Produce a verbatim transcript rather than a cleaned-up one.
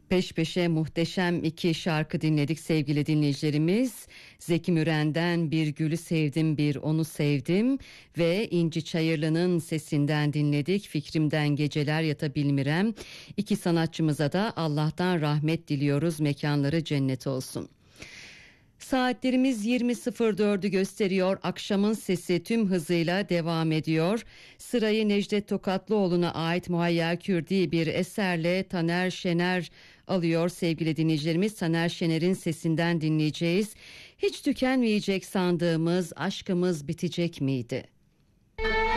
Peş peşe muhteşem iki şarkı dinledik sevgili dinleyicilerimiz. Zeki Müren'den Bir Gülü Sevdim Bir Onu Sevdim ve İnci Çayırlı'nın sesinden dinledik. Fikrimden Geceler Yata Bilmirem. İki sanatçımıza da Allah'tan rahmet diliyoruz, mekanları cennet olsun. Saatlerimiz yirmi sıfır dördü gösteriyor. Akşamın sesi tüm hızıyla devam ediyor. Sırayı Necdet Tokatlıoğlu'na ait Muhayyer Kürdi bir eserle Taner Şener alıyor sevgili dinleyicilerimiz. Taner Şener'in sesinden dinleyeceğiz. Hiç tükenmeyecek sandığımız aşkımız bitecek miydi?